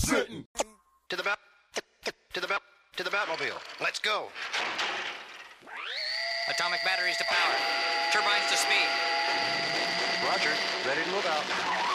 Sitting. To the Batmobile. Let's go. Atomic batteries to power. Turbines to speed. Roger. Ready to move out.